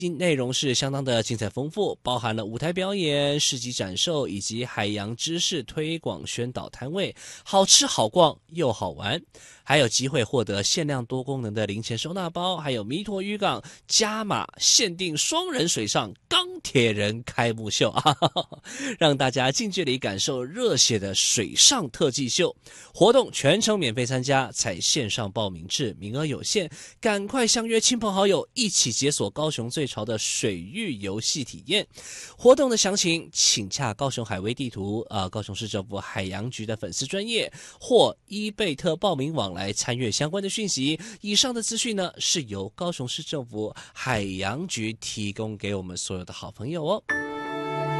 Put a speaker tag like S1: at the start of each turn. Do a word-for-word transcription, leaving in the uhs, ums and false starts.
S1: 内容是相当的精彩丰富，包含了舞台表演、市集展售以及海洋知识推广宣导摊位，好吃好逛又好玩，还有机会获得限量多功能的零钱收纳包，还有弥陀渔港加码限定双人水上钢铁人开幕秀啊，让大家近距离感受热血的水上特技秀。活动全程免费参加，采线上报名制，名额有限，赶快相约亲朋好友一起解锁高雄最潮的水域游戏体验。活动的详情请洽高雄海威地图呃，高雄市政府海洋局的粉丝专页或伊贝特报名网来参阅相关的讯息。以上的资讯呢，是由高雄市政府海洋局提供给我们所有的好朋友哦。